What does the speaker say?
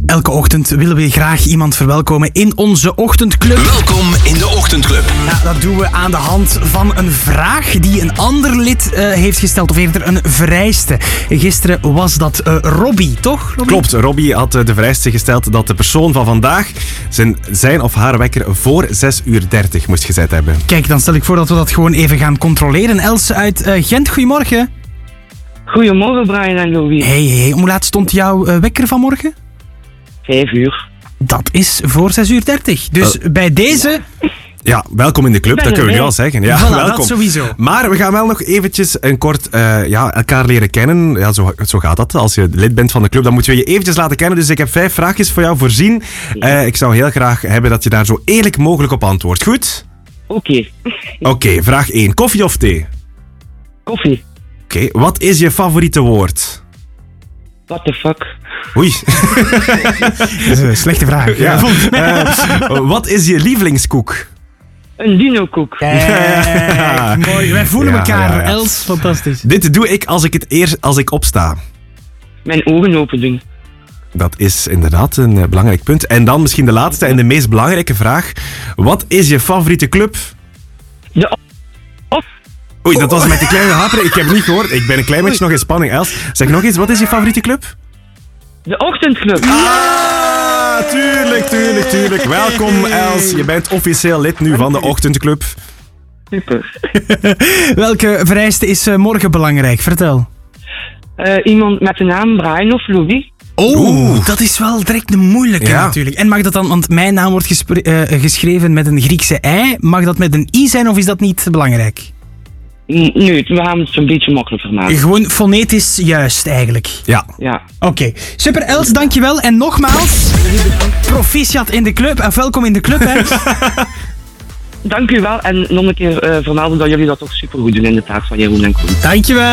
Elke ochtend willen we graag iemand verwelkomen in onze ochtendclub. Welkom in de ochtendclub. Ja, dat doen we aan de hand van een vraag die een ander lid heeft gesteld. Of eerder een vereiste. Gisteren was dat Robbie, toch? Robbie? Klopt, Robbie had de vereiste gesteld dat de persoon van vandaag zijn of haar wekker voor 6:30 moest gezet hebben. Kijk, dan stel ik voor dat we dat gewoon even gaan controleren. Els uit Gent, goedemorgen. Goedemorgen Brian en Louis. Hey, hoe laat stond jouw wekker vanmorgen? 5 uur. Dat is voor 6:30. Dus bij deze... Ja, welkom in de club, dat kunnen we nu al zeggen. Ja, Voilà, welkom. dat sowieso. Maar we gaan wel nog eventjes een kort elkaar leren kennen. Ja, zo gaat dat. Als je lid bent van de club, dan moeten we je eventjes laten kennen. Dus ik heb 5 vraagjes voor jou voorzien. Ik zou heel graag hebben dat je daar zo eerlijk mogelijk op antwoordt. Goed? Oké, vraag 1. Koffie of thee? Koffie. Oké, wat is je favoriete woord? What the fuck? Oei. Dat is een slechte vraag. Ja. Wat is je lievelingskoek? Een dino-koek. Kijk, mooi. Wij voelen Ja, elkaar, ja. Els. Fantastisch. Dit doe ik als ik opsta. Mijn ogen open doen. Dat is inderdaad een belangrijk punt. En dan misschien de laatste en de meest belangrijke vraag. Wat is je favoriete club? De Oei, dat was met die kleine haper. Ik heb het niet gehoord. Ik ben een klein beetje nog in spanning. Els, zeg nog eens. Wat is je favoriete club? De ochtendclub. Ah, tuurlijk. Welkom, Els. Je bent officieel lid nu van de ochtendclub. Super. Welke vereiste is morgen belangrijk? Vertel. Iemand met de naam Brian of Louis. Oh, dat is wel direct een moeilijke Ja. natuurlijk. En mag dat dan, want mijn naam wordt geschreven met een Griekse ei, mag dat met een i zijn of is dat niet belangrijk? Nee, we gaan het een beetje makkelijker maken. Gewoon fonetisch juist eigenlijk. Ja. Ja. Oké. Super Els, dankjewel. En nogmaals, proficiat in de club. En welkom in de club, hè. Dank u wel en nog een keer vermelden dat jullie dat toch super goed doen in de taak van Jeroen en Koen. Dankjewel.